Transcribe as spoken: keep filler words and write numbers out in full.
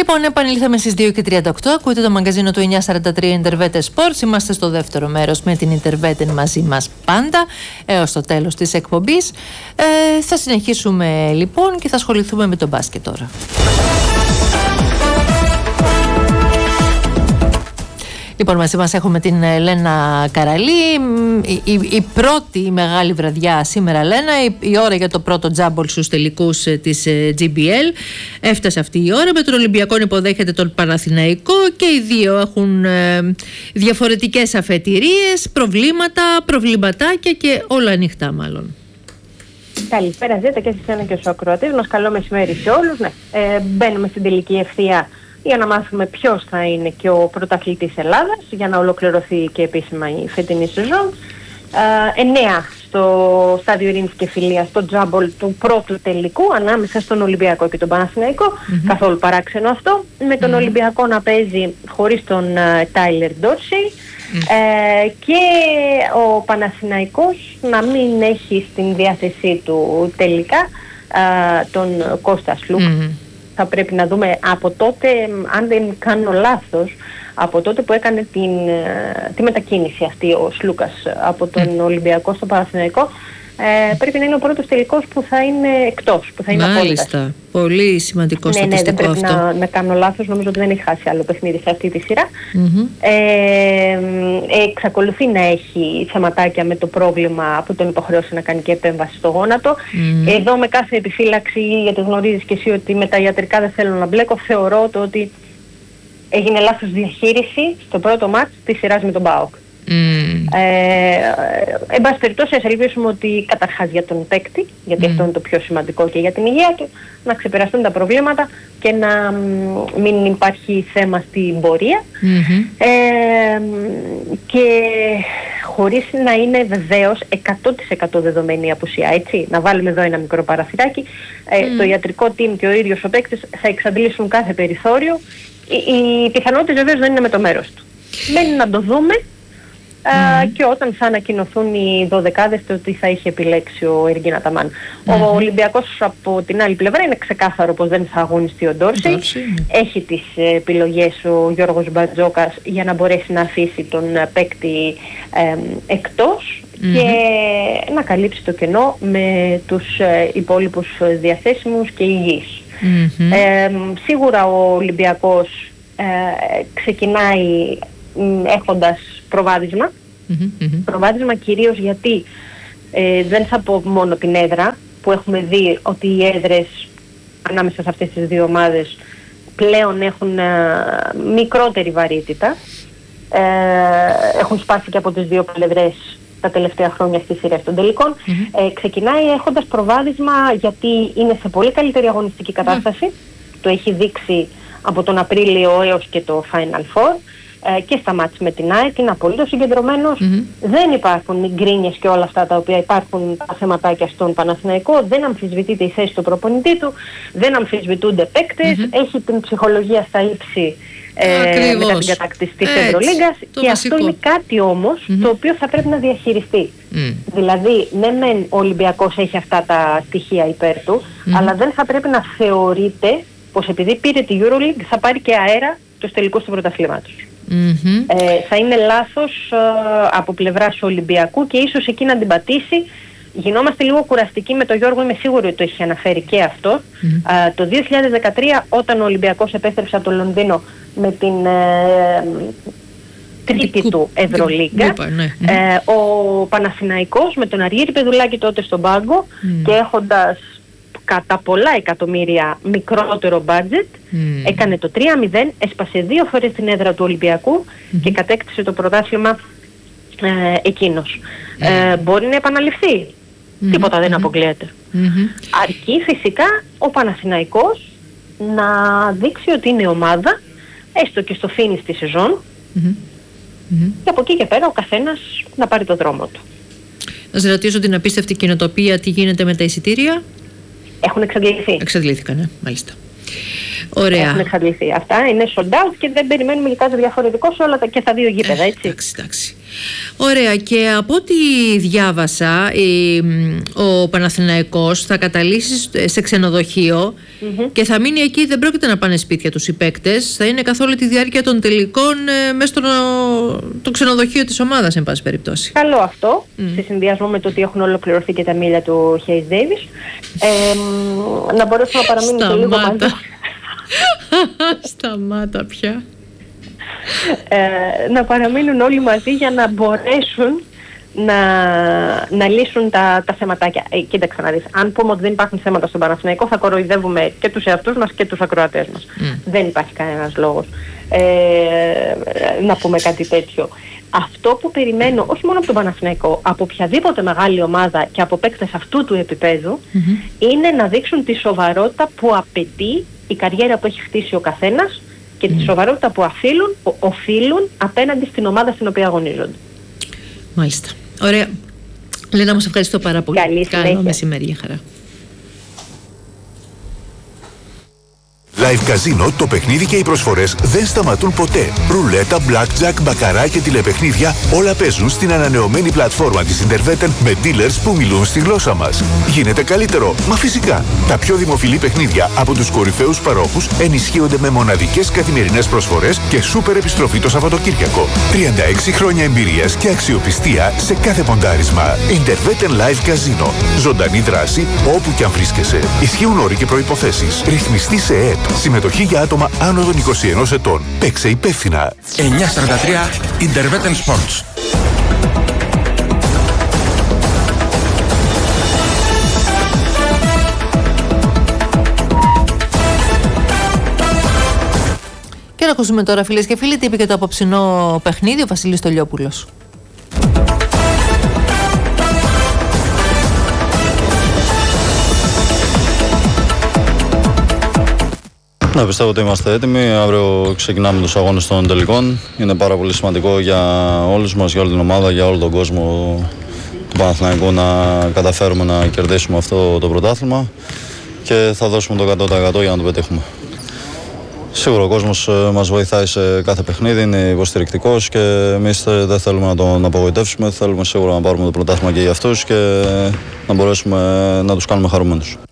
Λοιπόν, επανήλθαμε στις δύο και τριάντα οκτώ. Ακούτε το μαγκαζίνο του εννιακόσια σαράντα τρία Intervete Sports. Είμαστε στο δεύτερο μέρος με την Intervete μαζί μας πάντα έως το τέλος της εκπομπής. Ε, θα συνεχίσουμε λοιπόν και θα ασχοληθούμε με τον μπάσκετ τώρα. Λοιπόν, μαζί μας έχουμε την Λένα Καραλή. Η, η, η πρώτη μεγάλη βραδιά σήμερα, Λένα, η, η ώρα για το πρώτο τζάμπολ στους τελικούς της τζι μπι ελ. Έφτασε αυτή η ώρα. Με τον Ολυμπιακό υποδέχεται τον Παναθηναϊκό και οι δύο έχουν ε, διαφορετικές αφετηρίες, προβλήματα, προβληματάκια και όλα ανοιχτά μάλλον. Καλησπέρα Ζέτα και σε εσένα και στους ακροατές μας. Καλό μεσημέρι σε όλους. Ναι, ε, μπαίνουμε στην τελική ευθεία για να μάθουμε ποιος θα είναι και ο πρωταθλητής Ελλάδας για να ολοκληρωθεί και επίσημα η φετινή σεζόν. Ε, εννέα στο στάδιο ειρήνης και φιλίας, στο τζάμπολ του πρώτου τελικού ανάμεσα στον Ολυμπιακό και τον Παναθηναϊκό. Mm-hmm. Καθόλου παράξενο αυτό. Με τον mm-hmm. Ολυμπιακό να παίζει χωρίς τον Τάιλερ Ντόρσεϊ. Mm. Ε, και ο Παναθηναϊκός να μην έχει στην διάθεσή του τελικά ε, τον Κώστα Σλούκα. Mm. Θα πρέπει να δούμε από τότε, αν δεν κάνω λάθος, από τότε που έκανε την, τη μετακίνηση αυτή ο Σλούκας από τον mm. Ολυμπιακό στο Παναθηναϊκό, ε, πρέπει να είναι ο πρώτος τελικός που θα είναι εκτός, που θα είναι απόλυτας. Μάλιστα, πολύ σημαντικό ναι, στατιστικό ναι, δεν πρέπει αυτό. να, να κάνω λάθος, νομίζω ότι δεν έχει χάσει άλλο παιχνίδι σε αυτή τη σειρά. Mm-hmm. Ε, εξακολουθεί να έχει θεματάκια με το πρόβλημα που τον υποχρεώσει να κάνει και επέμβαση στο γόνατο. Mm-hmm. Εδώ με κάθε επιφύλαξη, γιατί γνωρίζεις και εσύ ότι με τα ιατρικά δεν θέλω να μπλέκω, θεωρώ το ότι έγινε λάθος διαχείριση στο πρώτο μάτς της σειράς με τον ΠΑΟΚ. Mm. Ε, εν πάση περιπτώσει, ας ελπίσουμε ότι καταρχάς για τον παίκτη, γιατί mm. αυτό είναι το πιο σημαντικό και για την υγεία του, να ξεπεραστούν τα προβλήματα και να μην υπάρχει θέμα στην πορεία. Mm-hmm. Ε, και χωρίς να είναι βεβαίως εκατό τοις εκατό δεδομένη η απουσία, έτσι. Να βάλουμε εδώ ένα μικρό παραθυράκι. Ε, mm. Το ιατρικό team και ο ίδιος ο παίκτης θα εξαντλήσουν κάθε περιθώριο. Οι, οι πιθανότητες βεβαίως δεν είναι με το μέρος του. Μένει να το δούμε. Mm. Uh, και όταν θα ανακοινωθούν οι δωδεκάδες το ότι θα είχε επιλέξει ο Εργκίν Αταμάν. Mm-hmm. Ο Ολυμπιακός από την άλλη πλευρά είναι ξεκάθαρο πως δεν θα αγωνιστεί ο Ντόρσεϊ. Mm. Έχει τις επιλογές ο Γιώργος Μπατζόκας για να μπορέσει να αφήσει τον παίκτη ε, εκτός mm-hmm. και να καλύψει το κενό με τους ε, υπόλοιπους διαθέσιμους και υγιείς. Mm-hmm. Ε, σίγουρα ο Ολυμπιακός ε, ξεκινάει έχοντας προβάδισμα. Mm-hmm, mm-hmm. Προβάδισμα κυρίως γιατί ε, δεν θα πω μόνο την έδρα, που έχουμε δει ότι οι έδρες ανάμεσα σε αυτές τις δύο ομάδες πλέον έχουν ε, μικρότερη βαρύτητα. Ε, έχουν σπάσει και από τις δύο πλευρές τα τελευταία χρόνια στις σειρές των τελικών. Mm-hmm. Ε, ξεκινάει έχοντας προβάδισμα γιατί είναι σε πολύ καλύτερη αγωνιστική κατάσταση. Mm-hmm. Το έχει δείξει από τον Απρίλιο έως και το Final Four. Και στα μάτς με την ΑΕΚ είναι απολύτως συγκεντρωμένος. Mm-hmm. Δεν υπάρχουν γκρίνιες και όλα αυτά τα οποία υπάρχουν τα θεματάκια στον Παναθηναϊκό. Δεν αμφισβητείται η θέση του προπονητή του. Δεν αμφισβητούνται παίκτες. Mm-hmm. Έχει την ψυχολογία στα ύψη ε, μετά την κατάκτηση της Ευρωλίγκας. Και βασικό. Αυτό είναι κάτι όμως mm-hmm. το οποίο θα πρέπει να διαχειριστεί. Mm. Δηλαδή, ναι μεν ο Ολυμπιακός έχει αυτά τα στοιχεία υπέρ του, mm-hmm. αλλά δεν θα πρέπει να θεωρείται πως επειδή πήρε τη EuroLeague θα πάρει και αέρα τους τελικούς του πρωταθλήματος. Mm-hmm. Ε, θα είναι λάθος ε, από πλευράς Ολυμπιακού και ίσως εκεί να την πατήσει. Γινόμαστε λίγο κουραστικοί με τον Γιώργο, είμαι σίγουρη ότι το έχει αναφέρει και αυτό. Mm-hmm. Ε, το δύο χιλιάδες δεκατρία όταν ο Ολυμπιακός επέστρεψε από το Λονδίνο με την ε, τρίτη Κου... του Ευρωλίγκα, ναι. ε, ο Παναθηναϊκός με τον Αργύρη Πεδουλάκη τότε στον πάγκο mm. και έχοντας κατά πολλά εκατομμύρια μικρότερο budget, mm. έκανε το τρία μηδέν, έσπασε δύο φορές την έδρα του Ολυμπιακού mm. και κατέκτησε το πρωτάθλημα ε, εκείνος. Mm. Ε, μπορεί να επαναληφθεί. Mm. Τίποτα δεν mm. αποκλείεται. Mm-hmm. Αρκεί φυσικά ο Παναθηναϊκός να δείξει ότι είναι ομάδα, έστω και στο finish της σεζόν, mm-hmm. Mm-hmm. και από εκεί και πέρα ο καθένας να πάρει το δρόμο του. Να σε ρωτήσω την απίστευτη κοινοτοπία, τι γίνεται με τα εισιτήρια? Έχουν εξαντληθεί. Εξαντλήθηκαν, ναι, μάλιστα. Ωραία. Έχουν εξαντληθεί. Αυτά είναι sold out και δεν περιμένουμε για κάτι διαφορετικό σε όλα τα και τα δύο γήπεδα, έτσι. Εντάξει, εντάξει. Ωραία, και από ό,τι διάβασα, η, ο Παναθηναϊκός θα καταλύσει σε ξενοδοχείο mm-hmm. και θα μείνει εκεί, δεν πρόκειται να πάνε σπίτια τους οι παίκτες, θα είναι καθ' όλη τη διάρκεια των τελικών ε, μέσα στο το ξενοδοχείο της ομάδας, εν πάση περιπτώσει. Καλό αυτό, mm. σε συνδυασμό με το ότι έχουν ολοκληρωθεί και τα μίλια του Hayes Davis. Ε, να μπορέσουν να παραμείνουν και λίγο μαζί. Σταμάτα πια. Ε, να παραμείνουν όλοι μαζί για να μπορέσουν να, να λύσουν τα, τα θεματάκια. Ε, κοίταξε να δεις, αν πούμε ότι δεν υπάρχουν θέματα στον Παναθηναϊκό, θα κοροϊδεύουμε και τους εαυτούς μας και τους ακροατές μας. Mm. Δεν υπάρχει κανένας λόγος ε, να πούμε κάτι τέτοιο. Αυτό που περιμένω, όχι μόνο από τον Παναθηναϊκό, από οποιαδήποτε μεγάλη ομάδα και από παίκτες αυτού του επίπεδου, mm-hmm. είναι να δείξουν τη σοβαρότητα που απαιτεί η καριέρα που έχει χτίσει ο καθένας και mm. τη σοβαρότητα που αφήλουν, οφείλουν απέναντι στην ομάδα στην οποία αγωνίζονται. Μάλιστα. Ωραία. Λένα, μου σε ευχαριστώ πάρα πολύ. Καλή συνέχεια. Καλό μεσημέρι, για χαρά. Live Casino, το παιχνίδι και οι προσφορές δεν σταματούν ποτέ. Ρουλέτα, blackjack, μπακαρά και τηλεπαιχνίδια όλα παίζουν στην ανανεωμένη πλατφόρμα της Interveten με dealers που μιλούν στη γλώσσα μας. Γίνεται καλύτερο, μα φυσικά. Τα πιο δημοφιλή παιχνίδια από τους κορυφαίους παρόχους ενισχύονται με μοναδικές καθημερινές προσφορές και σούπερ επιστροφή το Σαββατοκύριακο. τριάντα έξι χρόνια εμπειρίας και αξιοπιστία σε κάθε ποντάρισμα. Interveten Live Casino. Ζωντανή δράση όπου κι αν βρίσκεσαι. Ισχύουν όροι και προϋποθέσεις. Ρυθμιστή σε ΕΕΠ. Συμμετοχή για άτομα άνω των είκοσι ενός ετών. Παίξε υπεύθυνα. εννιακόσια σαράντα τρία Interveten Sports. Και να ακούσουμε τώρα, φίλες και φίλοι, τι είπε και το απόψινό παιχνίδι ο Βασίλης Στολιόπουλος. Ναι, πιστεύω ότι είμαστε έτοιμοι. Αύριο ξεκινάμε τους αγώνες των τελικών. Είναι πάρα πολύ σημαντικό για όλους μας, για όλη την ομάδα, για όλο τον κόσμο του Παναθηναϊκού να καταφέρουμε να κερδίσουμε αυτό το πρωτάθλημα και θα δώσουμε το εκατό τοις εκατό για να το πετύχουμε. Σίγουρα ο κόσμος μας βοηθάει σε κάθε παιχνίδι, είναι υποστηρικτικός και εμείς δεν θέλουμε να τον απογοητεύσουμε. Θέλουμε σίγουρα να πάρουμε το πρωτάθλημα και για αυτούς και να μπορέσουμε να τους κάνουμε χαρούμενους.